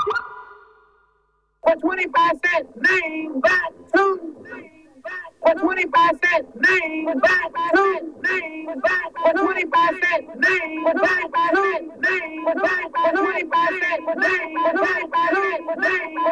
For 25 cents, name got two. For 25 cents, name got two. For 25 cents, name got two. For 25 cents, name got two.